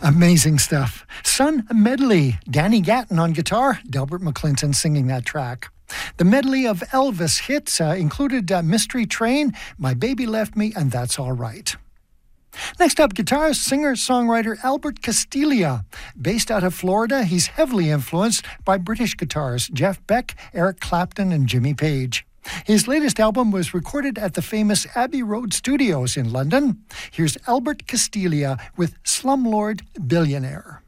Amazing stuff. Sun Medley, Danny Gatton on guitar, Delbert McClinton singing that track. The medley of Elvis hits included Mystery Train, My Baby Left Me, and That's All Right. Next up, guitarist, singer, songwriter Albert Castiglia. Based out of Florida, he's heavily influenced by British guitarists Jeff Beck, Eric Clapton, and Jimmy Page. His latest album was recorded at the famous Abbey Road Studios in London. Here's Albert Castiglia with Slumlord Billionaire.